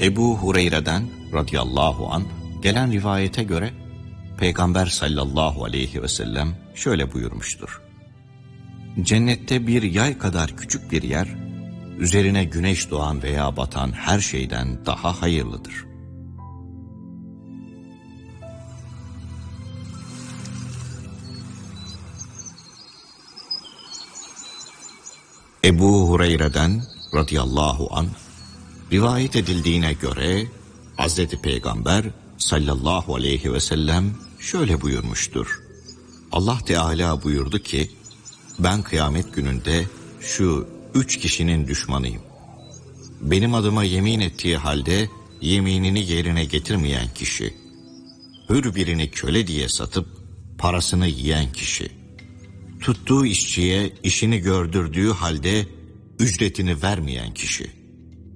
Ebu Hureyre'den radıyallahu anh gelen rivayete göre Peygamber sallallahu aleyhi ve sellem şöyle buyurmuştur. Cennette bir yay kadar küçük bir yer, üzerine güneş doğan veya batan her şeyden daha hayırlıdır. Ebu Hureyre'den radıyallahu anh rivayet edildiğine göre Hazreti Peygamber sallallahu aleyhi ve sellem şöyle buyurmuştur. Allah Teala buyurdu ki, ben kıyamet gününde şu 3 kişinin düşmanıyım. Benim adıma yemin ettiği halde yeminini yerine getirmeyen kişi, hür birini köle diye satıp parasını yiyen kişi, tuttuğu işçiye işini gördürdüğü halde ücretini vermeyen kişi.